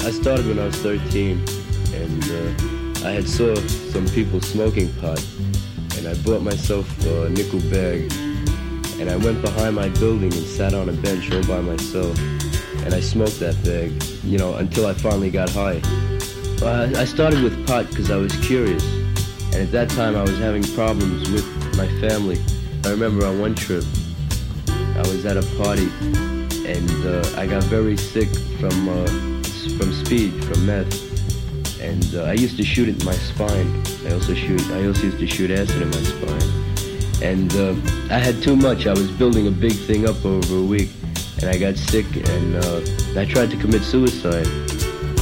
I started when I was 13, and I had saw some people smoking pot, and I bought myself a nickel bag, and I went behind my building and sat on a bench all by myself, and I smoked that bag, until I finally got high. I started with pot because I was curious, and at that time I was having problems with my family. I remember on one trip, I was at a party, and I got very sick from speed, from meth, and I used to shoot it in my spine. I also used to shoot acid in my spine, and I had too much. I was building a big thing up over a week, and I got sick, and I tried to commit suicide.